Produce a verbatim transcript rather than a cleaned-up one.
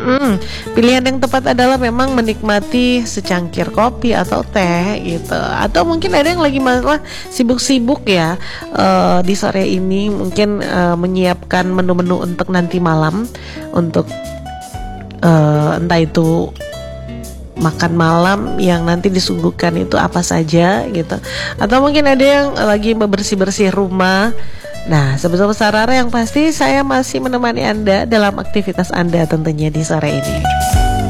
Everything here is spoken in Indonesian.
Mm-mm. Pilihan yang tepat adalah memang menikmati secangkir kopi atau teh gitu. Atau mungkin ada yang lagi masalah sibuk-sibuk ya, eh, di sore ini mungkin eh, menyiapkan menu-menu untuk nanti malam, untuk eh, entah itu makan malam yang nanti disuguhkan itu apa saja gitu. Atau mungkin ada yang lagi bersih-bersih rumah. Nah, Sobat Sarara, yang pasti saya masih menemani Anda dalam aktivitas Anda tentunya di sore ini.